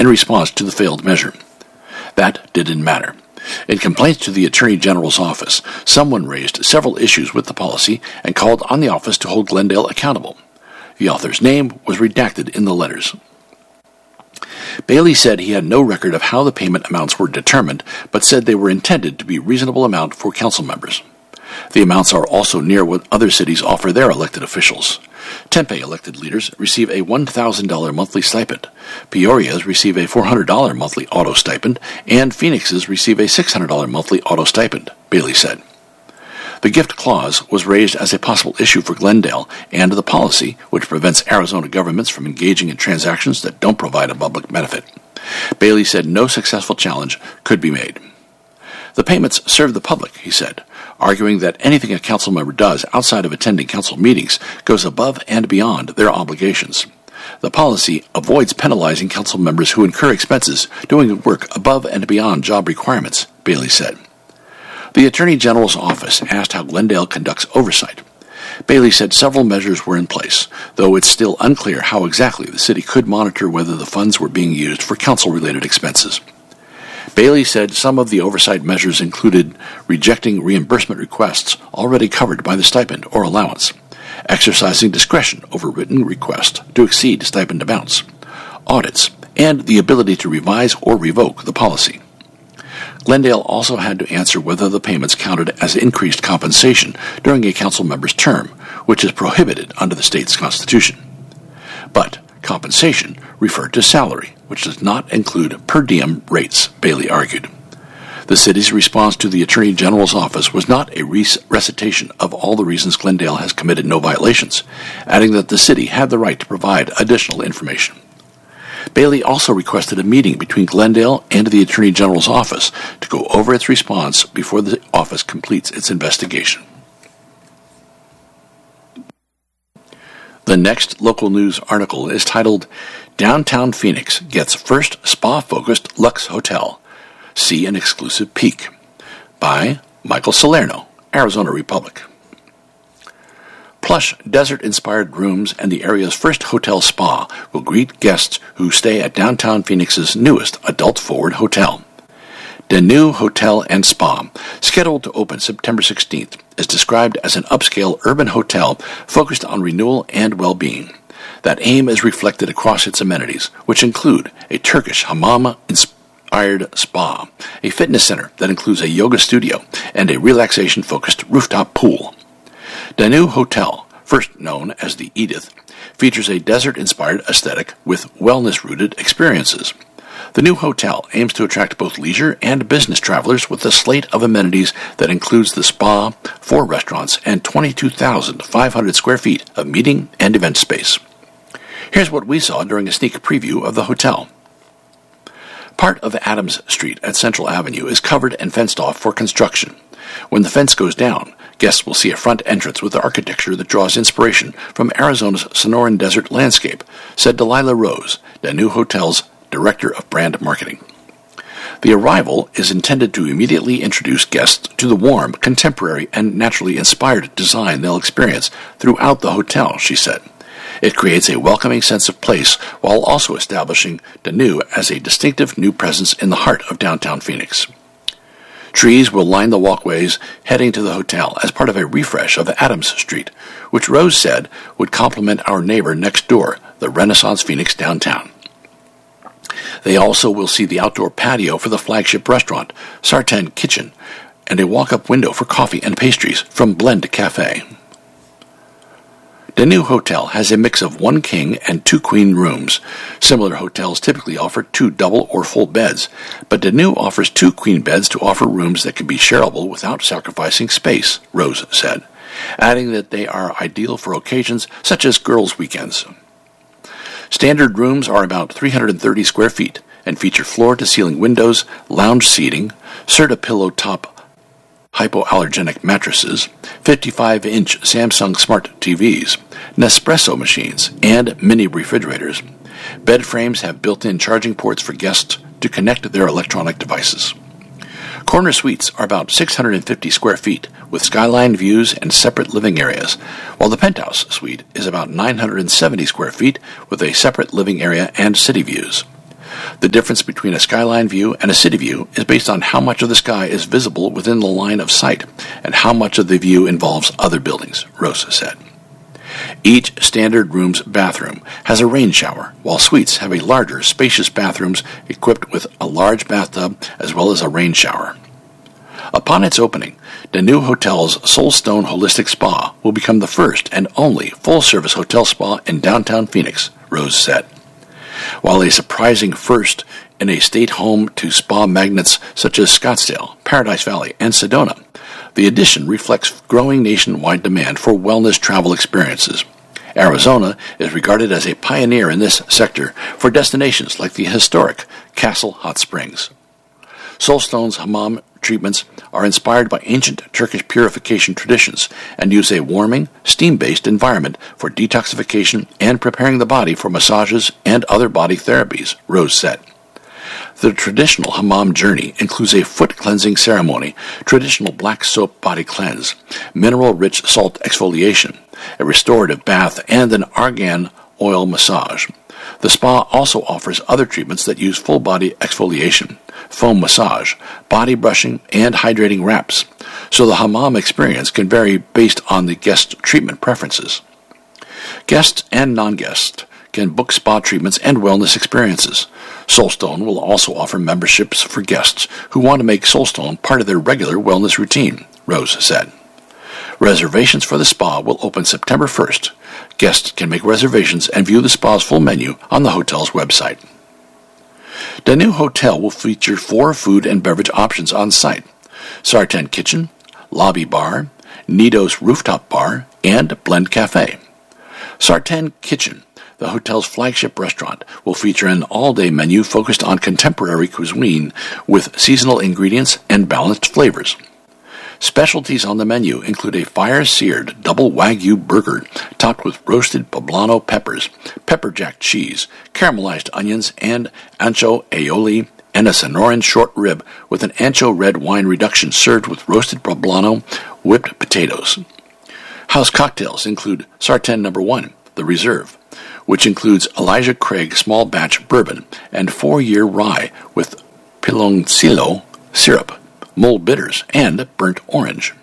in response to the failed measure. That didn't matter. In complaints to the Attorney General's office, someone raised several issues with the policy and called on the office to hold Glendale accountable. The author's name was redacted in the letters. Bailey said he had no record of how the payment amounts were determined, but said they were intended to be a reasonable amount for council members. The amounts are also near what other cities offer their elected officials. Tempe elected leaders receive a $1,000 monthly stipend, Peoria's receive a $400 monthly auto stipend, and Phoenix's receive a $600 monthly auto stipend, Bailey said. The gift clause was raised as a possible issue for Glendale and the policy, which prevents Arizona governments from engaging in transactions that don't provide a public benefit. Bailey said no successful challenge could be made. The payments serve the public, he said, arguing that anything a council member does outside of attending council meetings goes above and beyond their obligations. The policy avoids penalizing council members who incur expenses doing work above and beyond job requirements, Bailey said. The Attorney General's office asked how Glendale conducts oversight. Bailey said several measures were in place, though it's still unclear how exactly the city could monitor whether the funds were being used for council-related expenses. Bailey said some of the oversight measures included rejecting reimbursement requests already covered by the stipend or allowance, exercising discretion over written requests to exceed stipend amounts, audits, and the ability to revise or revoke the policy. Glendale also had to answer whether the payments counted as increased compensation during a council member's term, which is prohibited under the state's constitution. But compensation referred to salary, which does not include per diem rates, Bailey argued. The city's response to the Attorney General's office was not a recitation of all the reasons Glendale has committed no violations, adding that the city had the right to provide additional information. Bailey also requested a meeting between Glendale and the Attorney General's office to go over its response before the office completes its investigation. The next local news article is titled, Downtown Phoenix Gets First Spa-Focused Luxe Hotel. See an Exclusive Peek, by Michael Salerno, Arizona Republic. Plush, desert-inspired rooms and the area's first hotel spa will greet guests who stay at downtown Phoenix's newest adult-forward hotel. Danu Hotel and Spa, scheduled to open September 16th, is described as an upscale urban hotel focused on renewal and well-being. That aim is reflected across its amenities, which include a Turkish hammam-inspired spa, a fitness center that includes a yoga studio, and a relaxation-focused rooftop pool. Danu Hotel, first known as the Edith, features a desert-inspired aesthetic with wellness-rooted experiences. The new hotel aims to attract both leisure and business travelers with a slate of amenities that includes the spa, 4 restaurants, and 22,500 square feet of meeting and event space. Here's what we saw during a sneak preview of the hotel. Part of Adams Street at Central Avenue is covered and fenced off for construction. When the fence goes down, guests will see a front entrance with architecture that draws inspiration from Arizona's Sonoran Desert landscape, said Delilah Rose, Danu Hotel's Director of Brand Marketing. The arrival is intended to immediately introduce guests to the warm, contemporary, and naturally inspired design they'll experience throughout the hotel, she said. It creates a welcoming sense of place while also establishing Danu as a distinctive new presence in the heart of downtown Phoenix. Trees will line the walkways heading to the hotel as part of a refresh of Adams Street, which Rose said would complement our neighbor next door, the Renaissance Phoenix downtown. They also will see the outdoor patio for the flagship restaurant, Sartén Kitchen, and a walk-up window for coffee and pastries from Blend Cafe. The new hotel has a mix of 1 king and 2 queen rooms. Similar hotels typically offer 2 double or full beds, but Danu offers 2 queen beds to offer rooms that can be shareable without sacrificing space, Rose said, adding that they are ideal for occasions such as girls' weekends. Standard rooms are about 330 square feet and feature floor-to-ceiling windows, lounge seating, Serta-Pillow top hypoallergenic mattresses, 55-inch Samsung Smart TVs, Nespresso machines, and mini refrigerators. Bed frames have built-in charging ports for guests to connect their electronic devices. Corner suites are about 650 square feet with skyline views and separate living areas, while the penthouse suite is about 970 square feet with a separate living area and city views. The difference between a skyline view and a city view is based on how much of the sky is visible within the line of sight and how much of the view involves other buildings, Rose said. Each standard room's bathroom has a rain shower, while suites have a larger, spacious bathrooms equipped with a large bathtub as well as a rain shower. Upon its opening, the new hotel's Soulstone Holistic Spa will become the first and only full-service hotel spa in downtown Phoenix, Rose said. While a surprising first in a state home to spa magnets such as Scottsdale, Paradise Valley, and Sedona, the addition reflects growing nationwide demand for wellness travel experiences. Arizona is regarded as a pioneer in this sector for destinations like the historic Castle Hot Springs. Soulstone's hammam treatments are inspired by ancient Turkish purification traditions and use a warming, steam-based environment for detoxification and preparing the body for massages and other body therapies, Rose said. The traditional hammam journey includes a foot-cleansing ceremony, traditional black soap body cleanse, mineral-rich salt exfoliation, a restorative bath, and an argan oil massage. The spa also offers other treatments that use full-body exfoliation, foam massage, body brushing, and hydrating wraps, so the hammam experience can vary based on the guest's treatment preferences. Guests and non-guests can book spa treatments and wellness experiences. Soulstone will also offer memberships for guests who want to make Soulstone part of their regular wellness routine, Rose said. Reservations for the spa will open September 1st. Guests can make reservations and view the spa's full menu on the hotel's website. The new hotel will feature 4 food and beverage options on site: Sartén Kitchen, Lobby Bar, Nido's Rooftop Bar, and Blend Cafe. Sartén Kitchen, the hotel's flagship restaurant, will feature an all-day menu focused on contemporary cuisine with seasonal ingredients and balanced flavors. Specialties on the menu include a fire-seared double Wagyu burger topped with roasted poblano peppers, pepper jack cheese, caramelized onions, and ancho aioli, and a Sonoran short rib with an ancho red wine reduction served with roasted poblano whipped potatoes. House cocktails include Sartén No. 1, the Reserve, which includes Elijah Craig small batch bourbon and 4-year rye with piloncillo syrup, mulled bitters, and burnt orange.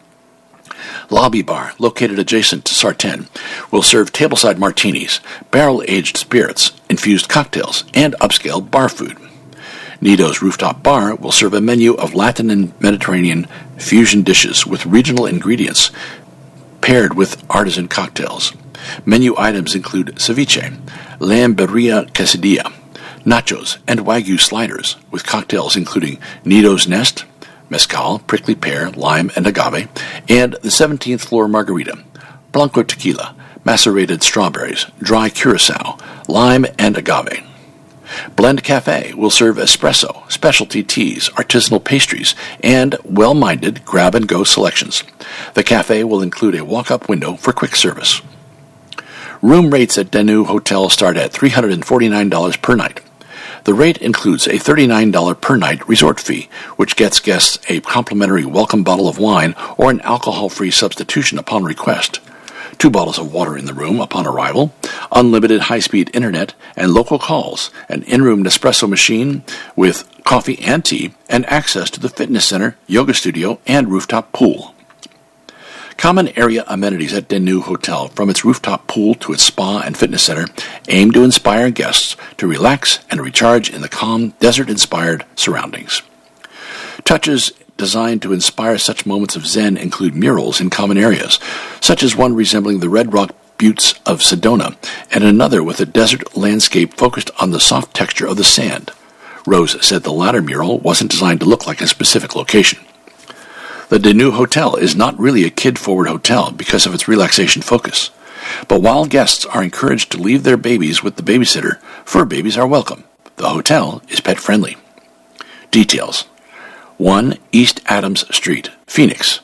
Lobby Bar, located adjacent to Sartén, will serve tableside martinis, barrel-aged spirits, infused cocktails, and upscale bar food. Nido's Rooftop Bar will serve a menu of Latin and Mediterranean fusion dishes with regional ingredients paired with artisan cocktails. Menu items include ceviche, lamb birria quesadilla, nachos, and Wagyu sliders, with cocktails including Nido's Nest, mezcal, prickly pear, lime, and agave, and the 17th floor margarita, Blanco tequila, macerated strawberries, dry curacao, lime, and agave. Blend Cafe will serve espresso, specialty teas, artisanal pastries, and well-minded grab-and-go selections. The cafe will include a walk-up window for quick service. Room rates at Danu Hotel start at $349 per night. The rate includes a $39 per night resort fee, which gets guests a complimentary welcome bottle of wine or an alcohol-free substitution upon request, 2 bottles of water in the room upon arrival, unlimited high-speed internet and local calls, an in-room Nespresso machine with coffee and tea, and access to the fitness center, yoga studio, and rooftop pool. Common area amenities at Danu Hotel, from its rooftop pool to its spa and fitness center, aim to inspire guests to relax and recharge in the calm, desert-inspired surroundings. Touches designed to inspire such moments of zen include murals in common areas, such as one resembling the red rock buttes of Sedona, and another with a desert landscape focused on the soft texture of the sand. Rose said the latter mural wasn't designed to look like a specific location. The Danu Hotel is not really a kid-forward hotel because of its relaxation focus. But while guests are encouraged to leave their babies with the babysitter, fur babies are welcome. The hotel is pet-friendly. Details: 1 East Adams Street, Phoenix,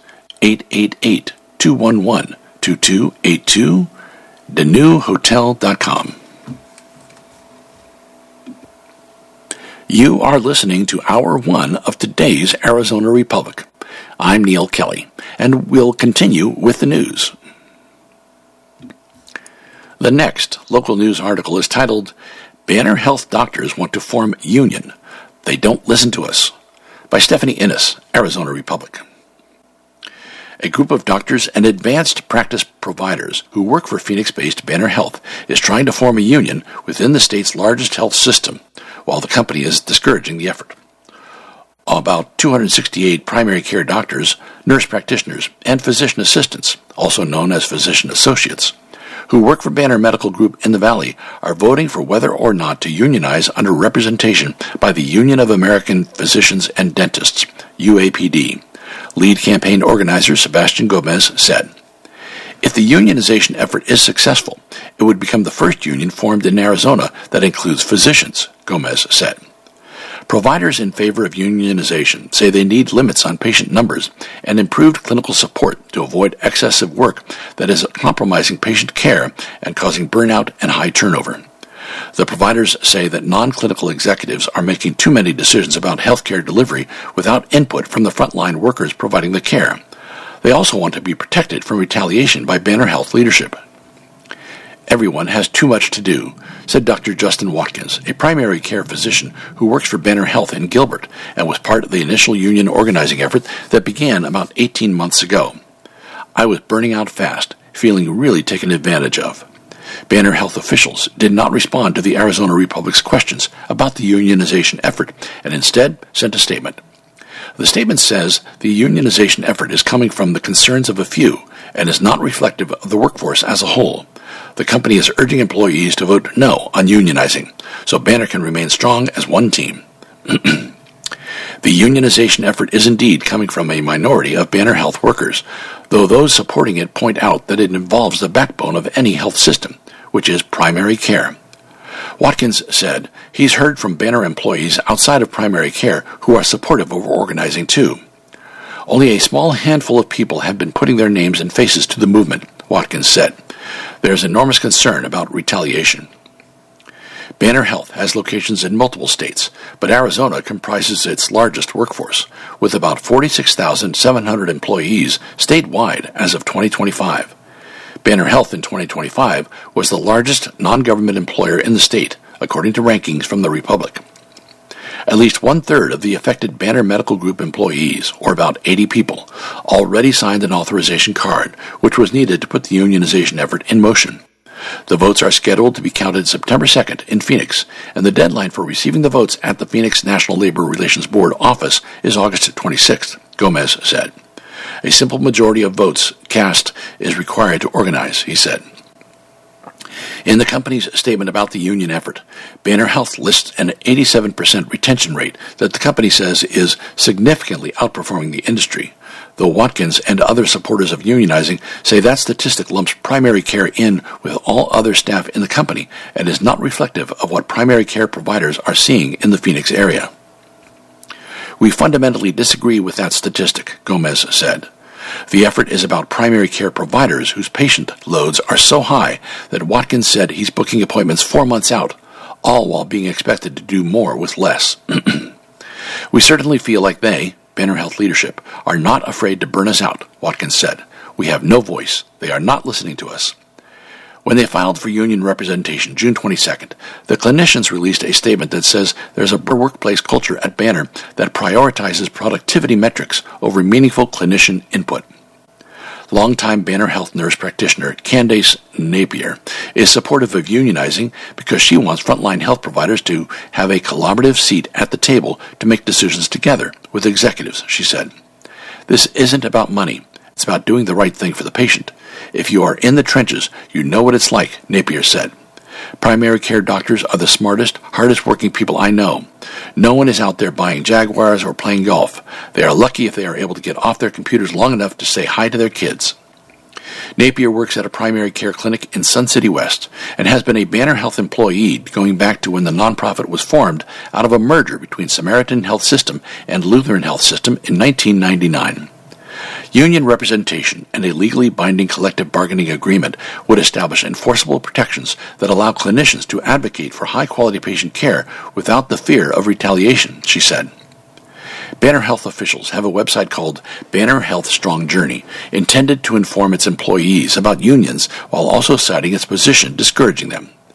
888-211-2282, danuhotel.com. You are listening to Hour 1 of today's Arizona Republic. I'm Neil Kelly, and we'll continue with the news. The next local news article is titled, Banner Health doctors want to form union. They don't listen to us. By Stephanie Innes, Arizona Republic. A group of doctors and advanced practice providers who work for Phoenix-based Banner Health is trying to form a union within the state's largest health system, while the company is discouraging the effort. About 268 primary care doctors, nurse practitioners, and physician assistants, also known as physician associates, who work for Banner Medical Group in the Valley, are voting for whether or not to unionize under representation by the Union of American Physicians and Dentists, UAPD. Lead campaign organizer Sebastian Gomez said, "If the unionization effort is successful, it would become the first union formed in Arizona that includes physicians," Gomez said. Providers in favor of unionization say they need limits on patient numbers and improved clinical support to avoid excessive work that is compromising patient care and causing burnout and high turnover. The providers say that non-clinical executives are making too many decisions about healthcare delivery without input from the frontline workers providing the care. They also want to be protected from retaliation by Banner Health leadership. "Everyone has too much to do," said Dr. Justin Watkins, a primary care physician who works for Banner Health in Gilbert and was part of the initial union organizing effort that began about 18 months ago. "I was burning out fast, feeling really taken advantage of." Banner Health officials did not respond to the Arizona Republic's questions about the unionization effort and instead sent a statement. The statement says the unionization effort is coming from the concerns of a few and is not reflective of the workforce as a whole. The company is urging employees to vote no on unionizing, so Banner can remain strong as one team. The unionization effort is indeed coming from a minority of Banner Health workers, though those supporting it point out that it involves the backbone of any health system, which is primary care. Watkins said he's heard from Banner employees outside of primary care who are supportive of organizing too. "Only a small handful of people have been putting their names and faces to the movement," Watkins said. "There's enormous concern about retaliation." Banner Health has locations in multiple states, but Arizona comprises its largest workforce, with about 46,700 employees statewide as of 2025. Banner Health in 2025 was the largest non-government employer in the state, according to rankings from the Republic. At least one-third of the affected Banner Medical Group employees, or about 80 people, already signed an authorization card, which was needed to put the unionization effort in motion. The votes are scheduled to be counted September 2nd in Phoenix, and the deadline for receiving the votes at the Phoenix National Labor Relations Board office is August 26th, Gomez said. "A simple majority of votes cast is required to organize," he said. In the company's statement about the union effort, Banner Health lists an 87% retention rate that the company says is significantly outperforming the industry, though Watkins and other supporters of unionizing say that statistic lumps primary care in with all other staff in the company and is not reflective of what primary care providers are seeing in the Phoenix area. "We fundamentally disagree with that statistic," Gomez said. The effort is about primary care providers whose patient loads are so high that Watkins said he's booking appointments 4 months out, all while being expected to do more with less. "We certainly feel like they, Banner Health leadership, are not afraid to burn us out," Watkins said. "We have no voice. They are not listening to us." When they filed for union representation June 22nd, the clinicians released a statement that says there's a workplace culture at Banner that prioritizes productivity metrics over meaningful clinician input. Longtime Banner Health nurse practitioner Candace Napier is supportive of unionizing because she wants frontline health providers to have a collaborative seat at the table to make decisions together with executives, she said. "This isn't about money. It's about doing the right thing for the patient. If you are in the trenches, you know what it's like," Napier said. "Primary care doctors are the smartest, hardest working people I know. No one is out there buying Jaguars or playing golf. They are lucky if they are able to get off their computers long enough to say hi to their kids." Napier works at a primary care clinic in Sun City West and has been a Banner Health employee going back to when the nonprofit was formed out of a merger between Samaritan Health System and Lutheran Health System in 1999. Union representation and a legally binding collective bargaining agreement would establish enforceable protections that allow clinicians to advocate for high-quality patient care without the fear of retaliation, she said. Banner Health officials have a website called Banner Health Strong Journey, intended to inform its employees about unions while also citing its position discouraging them.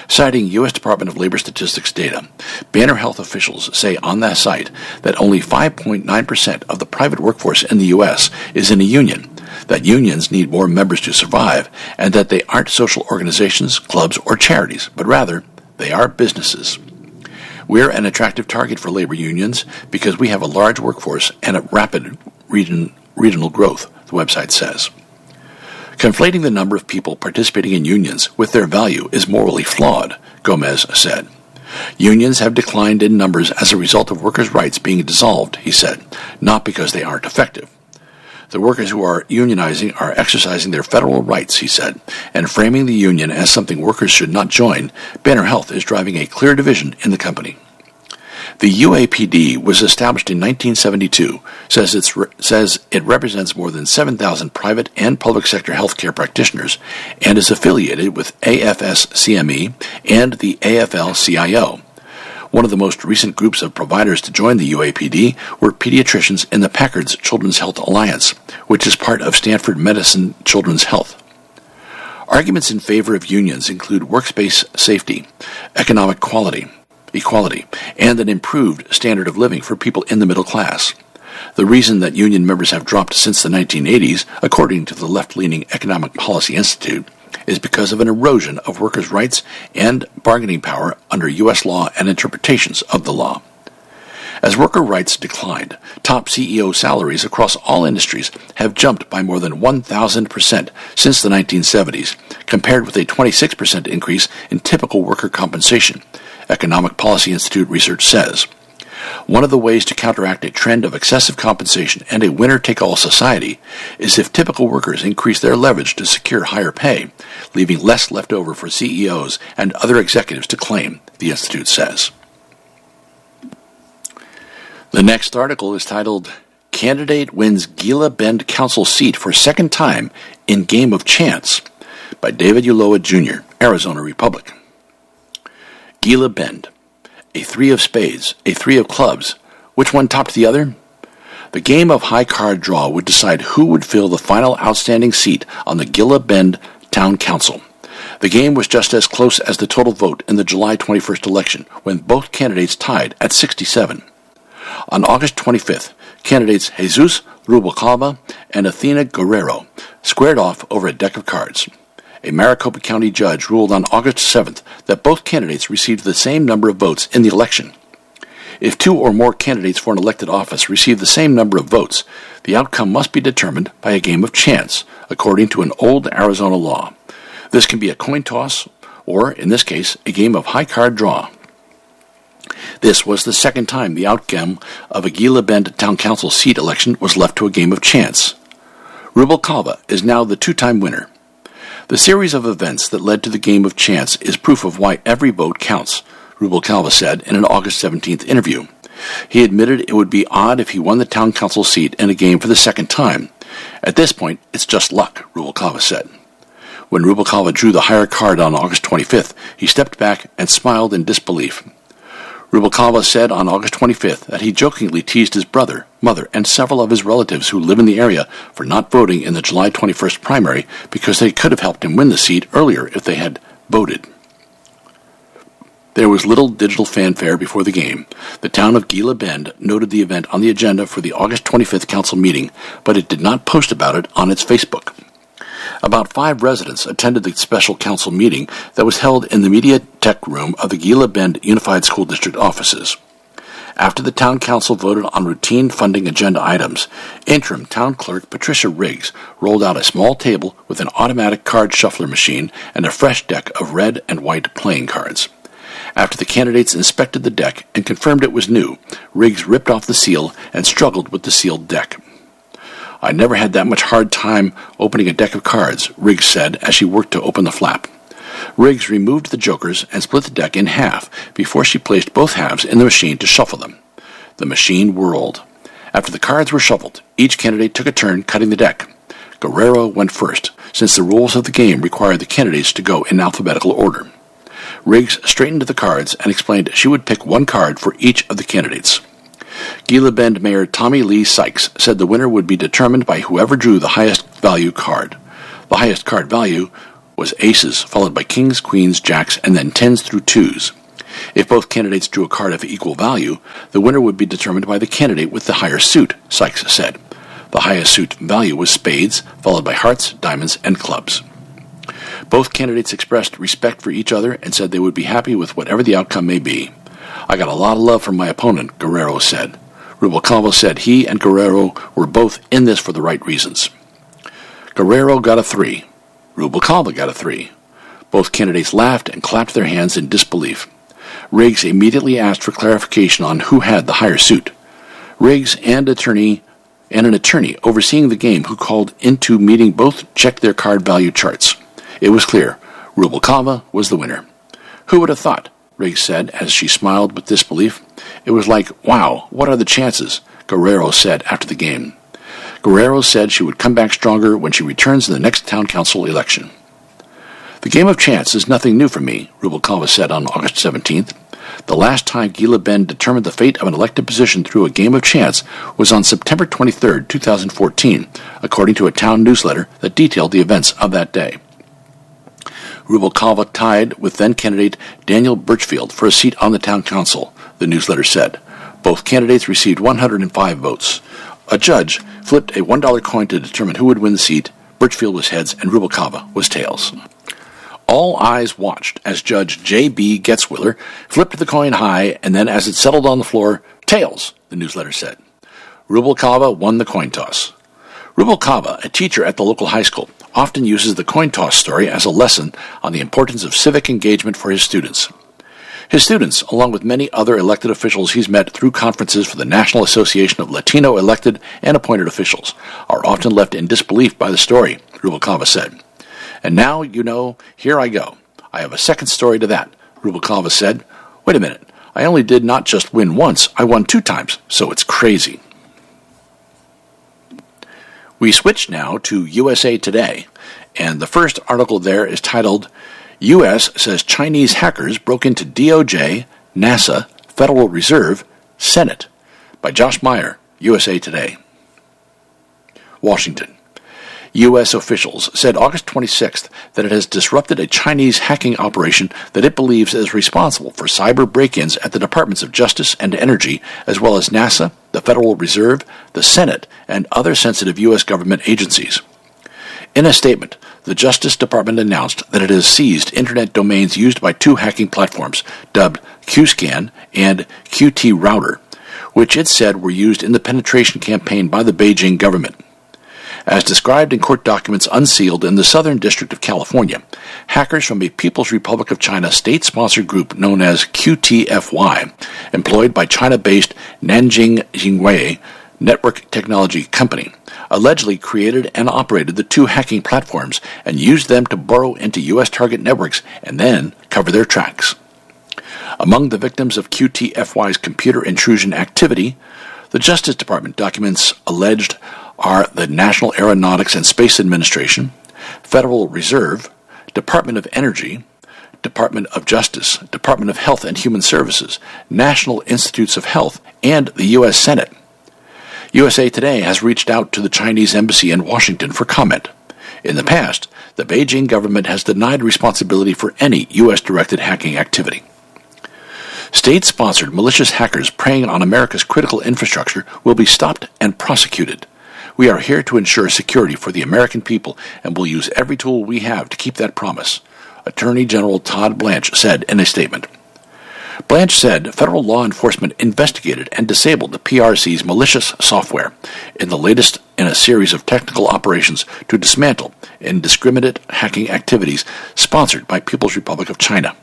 Citing U.S. Department of Labor statistics data, Banner Health officials say on that site that only 5.9% of the private workforce in the U.S. is in a union, that unions need more members to survive, and that they aren't social organizations, clubs, or charities, but rather, they are businesses. We're an attractive target for labor unions because we have a large workforce and a rapid regional growth, the website says. Conflating the number of people participating in unions with their value is morally flawed, Gomez said. Unions have declined in numbers as a result of workers' rights being dissolved, he said, not because they aren't effective. The workers who are unionizing are exercising their federal rights, he said, and framing the union as something workers should not join, Banner Health is driving a clear division in the company. The UAPD was established in 1972, says it represents more than 7,000 private and public sector healthcare practitioners, and is affiliated with AFS-CME and the AFL-CIO. One of the most recent groups of providers to join the UAPD were pediatricians in the Packard's Children's Health Alliance, which is part of Stanford Medicine Children's Health. Arguments in favor of unions include workspace safety, economic equality, and an improved standard of living for people in the middle class. The reason that union members have dropped since the 1980s, according to the left-leaning Economic Policy Institute, is because of an erosion of workers' rights and bargaining power under U.S. law and interpretations of the law. As worker rights declined, top CEO salaries across all industries have jumped by more than 1,000% since the 1970s, compared with a 26% increase in typical worker compensation, Economic Policy Institute research says. One of the ways to counteract a trend of excessive compensation and a winner-take-all society is if typical workers increase their leverage to secure higher pay, leaving less left over for CEOs and other executives to claim, the Institute says. The next article is titled, Candidate Wins Gila Bend Council Seat for Second Time in Game of Chance, by David Ulloa Jr., Arizona Republic. Gila Bend. A three of spades, a three of clubs. Which one topped the other? The game of high card draw would decide who would fill the final outstanding seat on the Gila Bend Town Council. The game was just as close as the total vote in the July 21st election, when both candidates tied at 67. On August 25th, candidates Jesus Rubalcaba and Athena Guerrero squared off over a deck of cards. A Maricopa County judge ruled on August 7th that both candidates received the same number of votes in the election. If two or more candidates for an elected office receive the same number of votes, the outcome must be determined by a game of chance, according to an old Arizona law. This can be a coin toss, or, in this case, a game of high card draw. This was the second time the outcome of a Gila Bend Town Council seat election was left to a game of chance. Rubalcaba is now the two-time winner. The series of events that led to the game of chance is proof of why every vote counts, Rubalcaba said in an August 17th interview. He admitted it would be odd if he won the town council seat in a game for the second time. At this point, it's just luck, Rubalcaba said. When Rubalcaba drew the higher card on August 25th, he stepped back and smiled in disbelief. Rubalcaba said on August 25th that he jokingly teased his brother, mother, and several of his relatives who live in the area for not voting in the July 21st primary because they could have helped him win the seat earlier if they had voted. There was little digital fanfare before the game. The town of Gila Bend noted the event on the agenda for the August 25th council meeting, but it did not post about it on its Facebook. About 5 residents attended the special council meeting that was held in the media tech room of the Gila Bend Unified School District offices. After the town council voted on routine funding agenda items, interim town clerk Patricia Riggs rolled out a small table with an automatic card shuffler machine and a fresh deck of red and white playing cards. After the candidates inspected the deck and confirmed it was new, Riggs ripped off the seal and struggled with the sealed deck. "I never had that much hard time opening a deck of cards," Riggs said as she worked to open the flap. Riggs removed the jokers and split the deck in half before she placed both halves in the machine to shuffle them. The machine whirled. After the cards were shuffled, each candidate took a turn cutting the deck. Guerrero went first, since the rules of the game required the candidates to go in alphabetical order. Riggs straightened the cards and explained she would pick one card for each of the candidates. Gila Bend Mayor Tommy Lee Sykes said the winner would be determined by whoever drew the highest value card. The highest card value was aces, followed by kings, queens, jacks, and then tens through twos. If both candidates drew a card of equal value, the winner would be determined by the candidate with the higher suit, Sykes said. The highest suit value was spades, followed by hearts, diamonds, and clubs. Both candidates expressed respect for each other and said they would be happy with whatever the outcome may be. I got a lot of love from my opponent, Guerrero said. Rubalcaba said he and Guerrero were both in this for the right reasons. Guerrero got a 3. Rubalcaba got a 3. Both candidates laughed and clapped their hands in disbelief. Riggs immediately asked for clarification on who had the higher suit. Riggs and an attorney overseeing the game who called into meeting both checked their card value charts. It was clear. Rubalcaba was the winner. Who would have thought? Riggs said as she smiled with disbelief. It was like, wow, what are the chances? Guerrero said after the game. Guerrero said she would come back stronger when she returns in the next town council election. The game of chance is nothing new for me, Rubalcaba said on August 17th. The last time Gila Bend determined the fate of an elected position through a game of chance was on September 23, 2014, according to a town newsletter that detailed the events of that day. Rubalcaba tied with then-candidate Daniel Birchfield for a seat on the town council, the newsletter said. Both candidates received 105 votes. A judge flipped a $1 coin to determine who would win the seat. Birchfield was heads and Rubalcaba was tails. All eyes watched as Judge J.B. Getzwiller flipped the coin high, and then as it settled on the floor, tails, the newsletter said. Rubalcaba won the coin toss. Rubalcaba, a teacher at the local high school, often uses the coin toss story as a lesson on the importance of civic engagement for his students. His students, along with many other elected officials he's met through conferences for the National Association of Latino elected and appointed officials, are often left in disbelief by the story, Rubalcaba said. And now, here I go. I have a second story to that, Rubalcaba said. Wait a minute. I only did not just win once, I won 2 times, so it's crazy. We switch now to USA Today, and the first article there is titled, U.S. says Chinese hackers broke into DOJ, NASA, Federal Reserve, Senate, by Josh Meyer, USA Today. Washington. U.S. officials said August 26th that it has disrupted a Chinese hacking operation that it believes is responsible for cyber break-ins at the Departments of Justice and Energy, as well as NASA, the Federal Reserve, the Senate, and other sensitive U.S. government agencies. In a statement, the Justice Department announced that it has seized Internet domains used by 2 hacking platforms, dubbed QScan and QT-Router, which it said were used in the penetration campaign by the Beijing government. As described in court documents unsealed in the Southern District of California, hackers from a People's Republic of China state-sponsored group known as QTFY, employed by China-based Nanjing Jingwei Network Technology Company, allegedly created and operated the 2 hacking platforms and used them to burrow into U.S. target networks and then cover their tracks. Among the victims of QTFY's computer intrusion activity, the Justice Department documents alleged are the National Aeronautics and Space Administration, Federal Reserve, Department of Energy, Department of Justice, Department of Health and Human Services, National Institutes of Health, and the U.S. Senate. USA Today has reached out to the Chinese embassy in Washington for comment. In the past, the Beijing government has denied responsibility for any U.S.-directed hacking activity. State-sponsored malicious hackers preying on America's critical infrastructure will be stopped and prosecuted. We are here to ensure security for the American people and will use every tool we have to keep that promise, Attorney General Todd Blanche said in a statement. Blanche said federal law enforcement investigated and disabled the PRC's malicious software in the latest in a series of technical operations to dismantle indiscriminate hacking activities sponsored by People's Republic of China.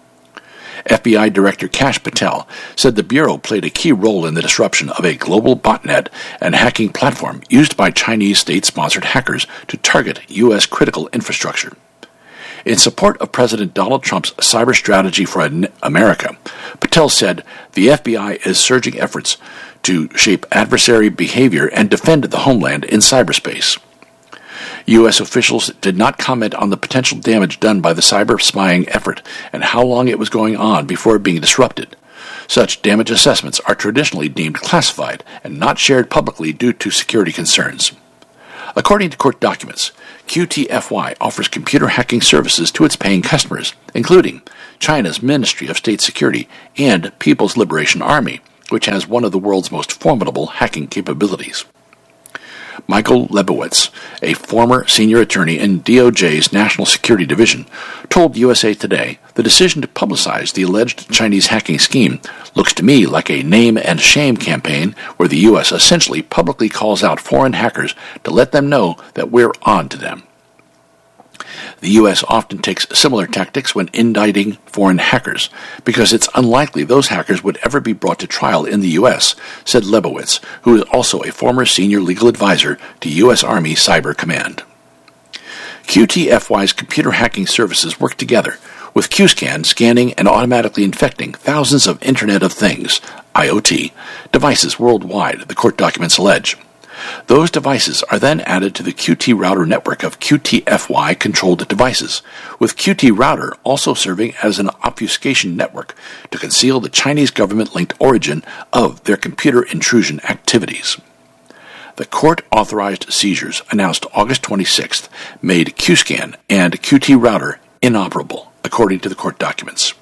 FBI Director Kash Patel said the Bureau played a key role in the disruption of a global botnet and hacking platform used by Chinese state-sponsored hackers to target U.S. critical infrastructure. In support of President Donald Trump's cyber strategy for America, Patel said the FBI is surging efforts to shape adversary behavior and defend the homeland in cyberspace. U.S. officials did not comment on the potential damage done by the cyber spying effort and how long it was going on before being disrupted. Such damage assessments are traditionally deemed classified and not shared publicly due to security concerns. According to court documents, QTFY offers computer hacking services to its paying customers, including China's Ministry of State Security and People's Liberation Army, which has one of the world's most formidable hacking capabilities. Michael Lebowitz, a former senior attorney in DOJ's National Security Division, told USA Today the decision to publicize the alleged Chinese hacking scheme looks to me like a name and shame campaign where the U.S. essentially publicly calls out foreign hackers to let them know that we're on to them. The U.S. often takes similar tactics when indicting foreign hackers, because it's unlikely those hackers would ever be brought to trial in the U.S., said Lebowitz, who is also a former senior legal advisor to U.S. Army Cyber Command. QTFY's computer hacking services work together, with QScan scanning and automatically infecting thousands of Internet of Things, IoT, devices worldwide, the court documents allege. Those devices are then added to the QT router network of QTFY-controlled devices, with QT router also serving as an obfuscation network to conceal the Chinese government-linked origin of their computer intrusion activities. The court-authorized seizures announced August 26th made QScan and QT router inoperable, according to the court documents.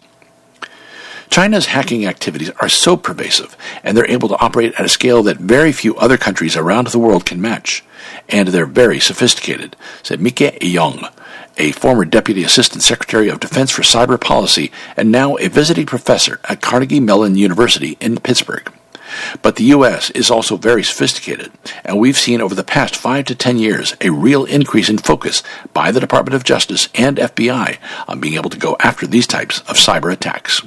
China's hacking activities are so pervasive, and they're able to operate at a scale that very few other countries around the world can match. And they're very sophisticated, said Mike Young, a former Deputy Assistant Secretary of Defense for Cyber Policy and now a visiting professor at Carnegie Mellon University in Pittsburgh. But the U.S. is also very sophisticated, and we've seen over the past 5 to 10 years a real increase in focus by the Department of Justice and FBI on being able to go after these types of cyber attacks.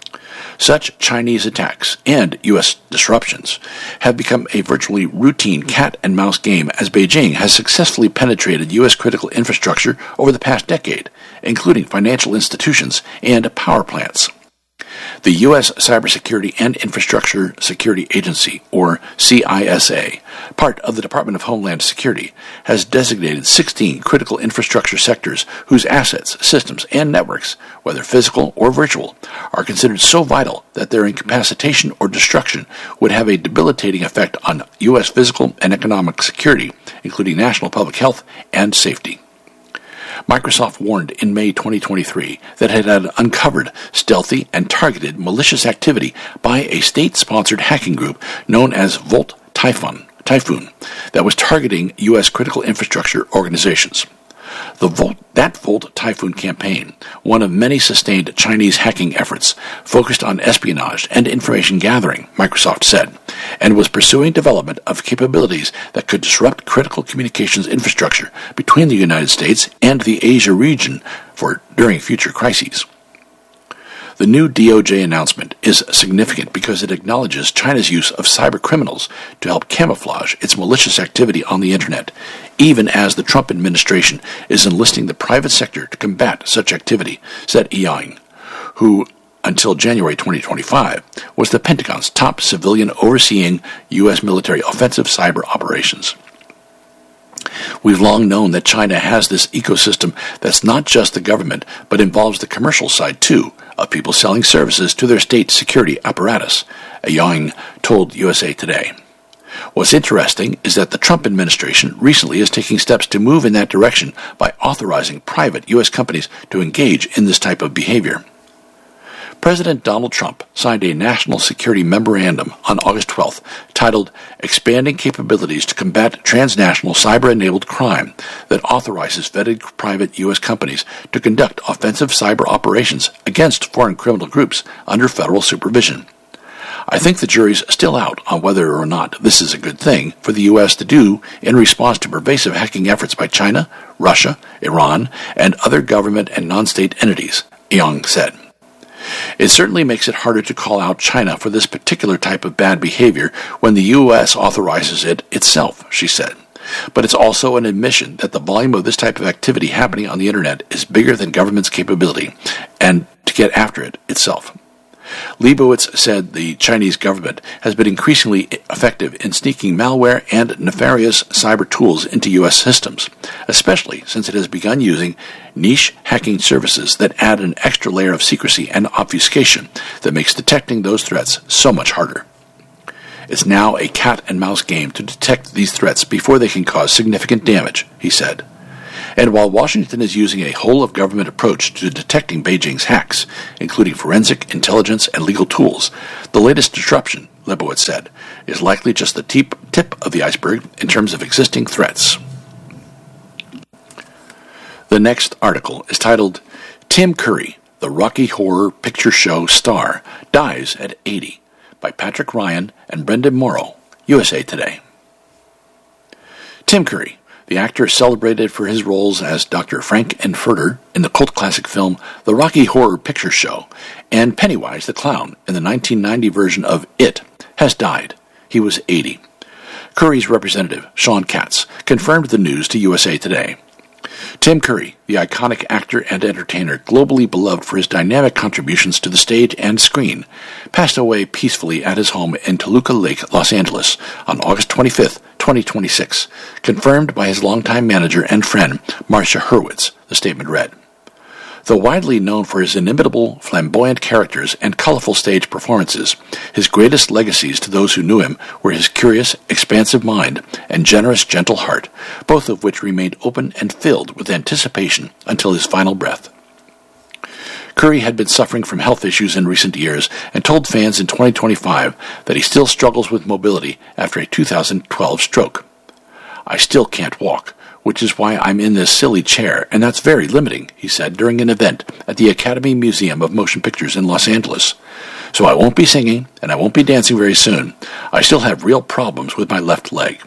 Such Chinese attacks and U.S. disruptions have become a virtually routine cat-and-mouse game as Beijing has successfully penetrated U.S. critical infrastructure over the past decade, including financial institutions and power plants. The U.S. Cybersecurity and Infrastructure Security Agency, or CISA, part of the Department of Homeland Security, has designated 16 critical infrastructure sectors whose assets, systems, and networks, whether physical or virtual, are considered so vital that their incapacitation or destruction would have a debilitating effect on U.S. physical and economic security, including national public health and safety. Microsoft warned in May 2023 that it had uncovered stealthy and targeted malicious activity by a state-sponsored hacking group known as Volt Typhoon that was targeting U.S. critical infrastructure organizations. That Volt Typhoon campaign, one of many sustained Chinese hacking efforts, focused on espionage and information gathering, Microsoft said, and was pursuing development of capabilities that could disrupt critical communications infrastructure between the United States and the Asia region during future crises. The new DOJ announcement is significant because it acknowledges China's use of cyber criminals to help camouflage its malicious activity on the Internet, even as the Trump administration is enlisting the private sector to combat such activity, said Yang, who, until January 2025, was the Pentagon's top civilian overseeing U.S. military offensive cyber operations. We've long known that China has this ecosystem that's not just the government, but involves the commercial side, too, of people selling services to their state security apparatus, Yang told USA Today. What's interesting is that the Trump administration recently is taking steps to move in that direction by authorizing private U.S. companies to engage in this type of behavior. President Donald Trump signed a national security memorandum on August 12th titled Expanding Capabilities to Combat Transnational Cyber-Enabled Crime that authorizes vetted private U.S. companies to conduct offensive cyber operations against foreign criminal groups under federal supervision. I think the jury's still out on whether or not this is a good thing for the U.S. to do in response to pervasive hacking efforts by China, Russia, Iran, and other government and non-state entities, Yang said. It certainly makes it harder to call out China for this particular type of bad behavior when the U.S. authorizes it itself, she said. But it's also an admission that the volume of this type of activity happening on the Internet is bigger than government's capability, and to get after it itself. Leibowitz said the Chinese government has been increasingly effective in sneaking malware and nefarious cyber tools into U.S. systems, especially since it has begun using niche hacking services that add an extra layer of secrecy and obfuscation that makes detecting those threats so much harder. It's now a cat-and-mouse game to detect these threats before they can cause significant damage, he said. And while Washington is using a whole-of-government approach to detecting Beijing's hacks, including forensic, intelligence, and legal tools, the latest disruption, Lebowitz said, is likely just the tip of the iceberg in terms of existing threats. The next article is titled, Tim Curry, the Rocky Horror Picture Show star, dies at 80, by Patrick Ryan and Brendan Morrow, USA Today. Tim Curry, the actor celebrated for his roles as Dr. Frank-N-Furter in the cult classic film The Rocky Horror Picture Show and Pennywise the Clown in the 1990 version of It, has died. He was 80. Curry's representative, Sean Katz, confirmed the news to USA Today. Tim Curry, the iconic actor and entertainer globally beloved for his dynamic contributions to the stage and screen, passed away peacefully at his home in Toluca Lake, Los Angeles, on August 25, 2026, confirmed by his longtime manager and friend, Marcia Hurwitz, the statement read. Though widely known for his inimitable, flamboyant characters and colorful stage performances, his greatest legacies to those who knew him were his curious, expansive mind and generous, gentle heart, both of which remained open and filled with anticipation until his final breath. Curry had been suffering from health issues in recent years and told fans in 2025 that he still struggles with mobility after a 2012 stroke. I still can't walk, which is why I'm in this silly chair, and that's very limiting, he said during an event at the Academy Museum of Motion Pictures in Los Angeles. So I won't be singing, and I won't be dancing very soon. I still have real problems with my left leg.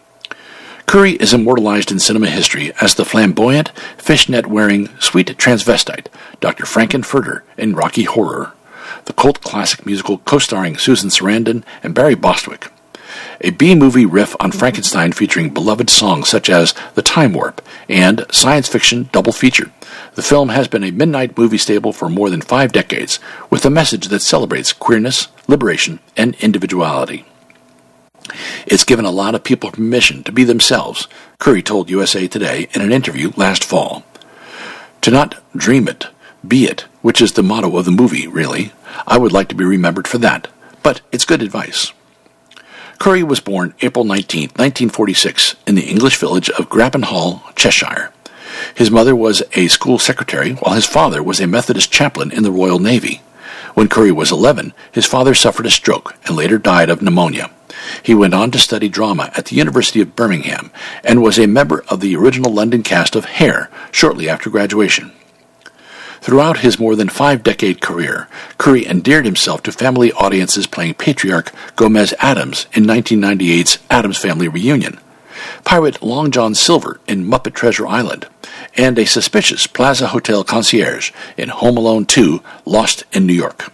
Curry is immortalized in cinema history as the flamboyant, fishnet-wearing, sweet transvestite, Dr. Frank-N-Furter in Rocky Horror, the cult classic musical co-starring Susan Sarandon and Barry Bostwick. A B-movie riff on Frankenstein featuring beloved songs such as The Time Warp and science fiction double feature. The film has been a midnight movie staple for more than 5 decades, with a message that celebrates queerness, liberation, and individuality. It's given a lot of people permission to be themselves, Curry told USA Today in an interview last fall. To not dream it, be it, which is the motto of the movie, really. I would like to be remembered for that, but it's good advice. Curry was born April 19, 1946, in the English village of Grappan Hall, Cheshire. His mother was a school secretary, while his father was a Methodist chaplain in the Royal Navy. When Curry was 11, his father suffered a stroke and later died of pneumonia. He went on to study drama at the University of Birmingham and was a member of the original London cast of Hair shortly after graduation. Throughout his more than 5-decade career, Curry endeared himself to family audiences playing patriarch Gomez Addams in 1998's Addams Family Reunion, pirate Long John Silver in Muppet Treasure Island, and a suspicious Plaza Hotel concierge in Home Alone 2, Lost in New York.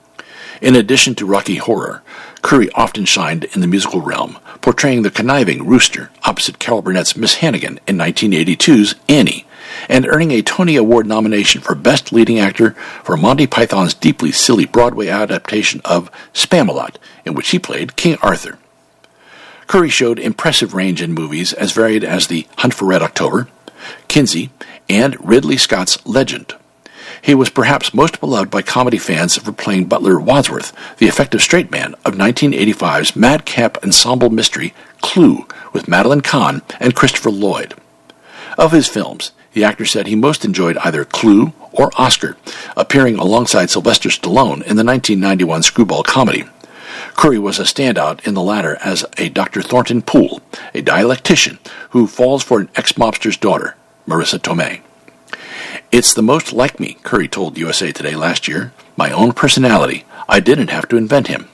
In addition to Rocky Horror, Curry often shined in the musical realm, portraying the conniving rooster opposite Carol Burnett's Miss Hannigan in 1982's Annie, and earning a Tony Award nomination for Best Leading Actor for Monty Python's deeply silly Broadway adaptation of Spamalot, in which he played King Arthur. Curry showed impressive range in movies as varied as The Hunt for Red October, Kinsey, and Ridley Scott's Legend. He was perhaps most beloved by comedy fans for playing Butler Wadsworth, the effective straight man of 1985's madcap ensemble mystery Clue with Madeline Kahn and Christopher Lloyd. Of his films, the actor said he most enjoyed either Clue or Oscar, appearing alongside Sylvester Stallone in the 1991 screwball comedy. Curry was a standout in the latter as a Dr. Thornton Poole, a dialectician who falls for an ex-mobster's daughter, Marissa Tomei. It's the most like me, Curry told USA Today last year. My own personality. I didn't have to invent him.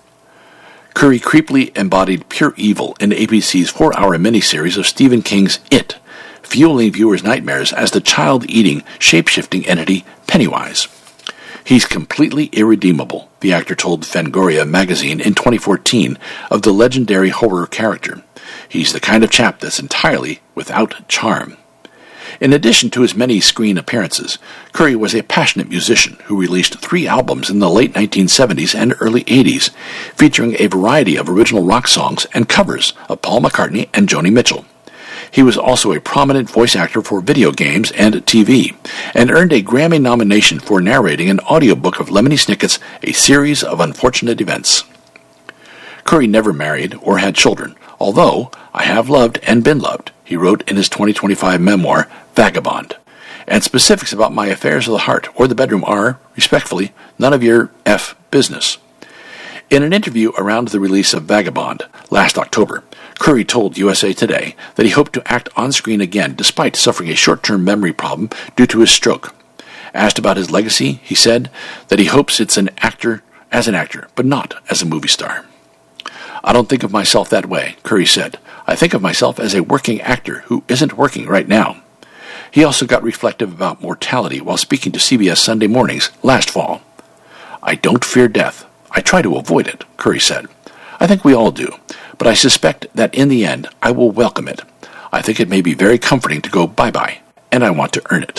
Curry creepily embodied pure evil in ABC's 4-hour miniseries of Stephen King's It, fueling viewers' nightmares as the child-eating, shape-shifting entity Pennywise. He's completely irredeemable, the actor told Fangoria magazine in 2014 of the legendary horror character. He's the kind of chap that's entirely without charm. In addition to his many screen appearances, Curry was a passionate musician who released 3 albums in the late 1970s and early 80s, featuring a variety of original rock songs and covers of Paul McCartney and Joni Mitchell. He was also a prominent voice actor for video games and TV, and earned a Grammy nomination for narrating an audiobook of Lemony Snicket's A Series of Unfortunate Events. Curry never married or had children, although I have loved and been loved, he wrote in his 2025 memoir, Vagabond. And specifics about my affairs of the heart or the bedroom are, respectfully, none of your business. In an interview around the release of Vagabond last October, Curry told USA Today that he hoped to act on screen again despite suffering a short-term memory problem due to his stroke. Asked about his legacy, he said that he hopes it's as an actor, but not as a movie star. I don't think of myself that way, Curry said. I think of myself as a working actor who isn't working right now. He also got reflective about mortality while speaking to CBS Sunday Mornings last fall. I don't fear death. I try to avoid it, Curry said. I think we all do, but I suspect that in the end I will welcome it. I think it may be very comforting to go bye-bye, and I want to earn it.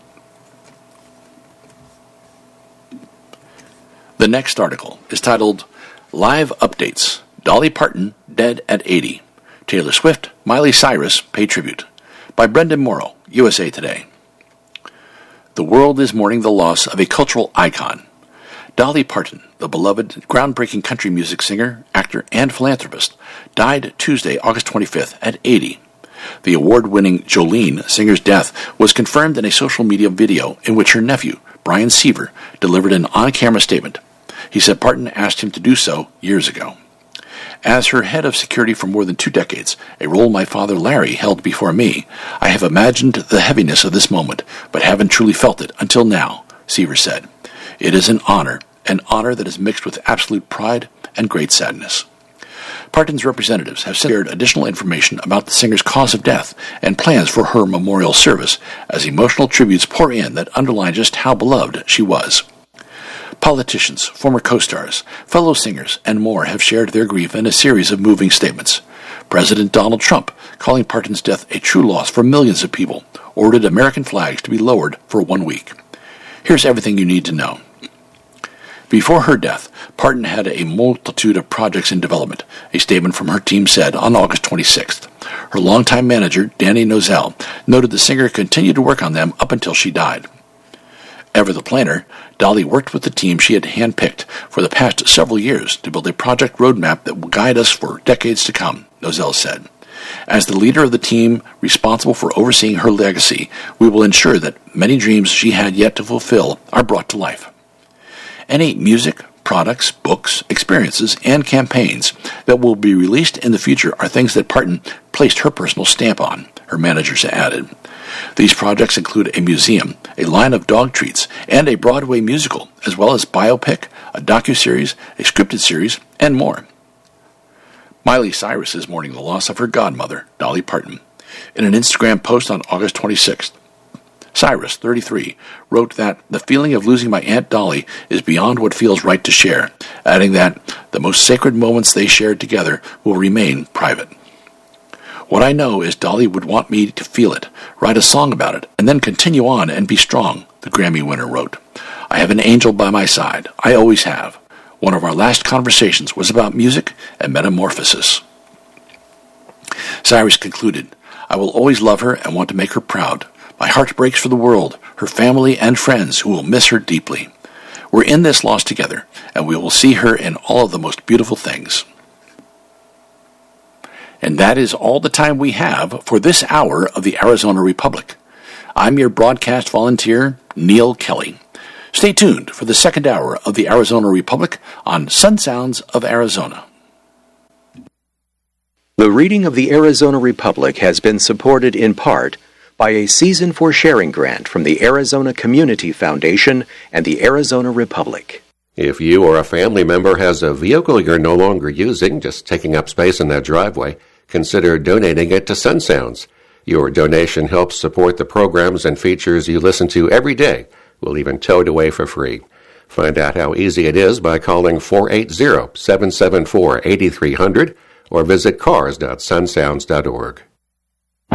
The next article is titled, Live Updates, Dolly Parton Dead at 80. Taylor Swift, Miley Cyrus Pay Tribute. By Brendan Morrow, USA Today. The world is mourning the loss of a cultural icon. Dolly Parton, the beloved, groundbreaking country music singer, actor, and philanthropist, died Tuesday, August 25th at 80. The award-winning Jolene singer's death was confirmed in a social media video in which her nephew, Brian Seaver, delivered an on-camera statement. He said Parton asked him to do so years ago. As her head of security for more than 2 decades, a role my father Larry held before me, I have imagined the heaviness of this moment, but haven't truly felt it until now, Seaver said. It is an honor that is mixed with absolute pride and great sadness. Parton's representatives have shared additional information about the singer's cause of death and plans for her memorial service as emotional tributes pour in that underline just how beloved she was. Politicians, former co-stars, fellow singers, and more have shared their grief in a series of moving statements. President Donald Trump, calling Parton's death a true loss for millions of people, ordered American flags to be lowered for 1 week. Here's everything you need to know. Before her death, Parton had a multitude of projects in development, a statement from her team said on August 26th. Her longtime manager, Danny Nozell, noted the singer continued to work on them up until she died. Ever the planner, Dolly worked with the team she had handpicked for the past several years to build a project roadmap that will guide us for decades to come, Nozell said. As the leader of the team responsible for overseeing her legacy, we will ensure that many dreams she had yet to fulfill are brought to life. Any music, products, books, experiences, and campaigns that will be released in the future are things that Parton placed her personal stamp on, her managers added. These projects include a museum, a line of dog treats, and a Broadway musical, as well as biopic, a docuseries, a scripted series, and more. Miley Cyrus is mourning the loss of her godmother, Dolly Parton. In an Instagram post on August 26th, Cyrus, 33, wrote that the feeling of losing my Aunt Dolly is beyond what feels right to share, adding that the most sacred moments they shared together will remain private. What I know is Dolly would want me to feel it, write a song about it, and then continue on and be strong, the Grammy winner wrote. I have an angel by my side. I always have. One of our last conversations was about music and metamorphosis. Cyrus concluded, I will always love her and want to make her proud. My heart breaks for the world, her family and friends who will miss her deeply. We're in this loss together, and we will see her in all of the most beautiful things. And that is all the time we have for this hour of the Arizona Republic. I'm your broadcast volunteer, Neil Kelly. Stay tuned for the second hour of the Arizona Republic on Sun Sounds of Arizona. The reading of the Arizona Republic has been supported in part by a Season for Sharing grant from the Arizona Community Foundation and the Arizona Republic. If you or a family member has a vehicle you're no longer using, just taking up space in that driveway, consider donating it to Sun Sounds. Your donation helps support the programs and features you listen to every day. We'll even tow it away for free. Find out how easy it is by calling 480-774-8300 or visit cars.sunsounds.org.